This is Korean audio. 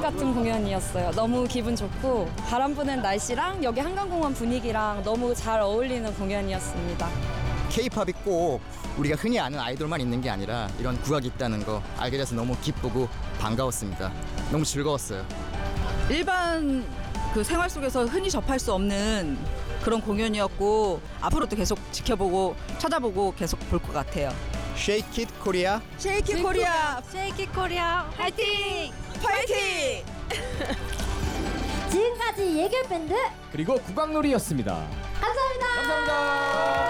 같은 공연이었어요. 너무 기분 좋고 바람 부는 날씨랑 여기 한강공원 분위기랑 너무 잘 어울리는 공연이었습니다. K-팝이 꼭 우리가 흔히 아는 아이돌만 있는 게 아니라 이런 국악이 있다는 거 알게 돼서 너무 기쁘고 반가웠습니다. 너무 즐거웠어요. 일반 그 생활 속에서 흔히 접할 수 없는 그런 공연이었고 앞으로도 계속 지켜보고 찾아보고 계속 볼 것 같아요. Shake It Korea. 쉐이키 코리아 쉐이키 코리아 화이팅! 파이팅! 지금까지 예결 밴드 그리고 국악놀이였습니다. 감사합니다. 감사합니다.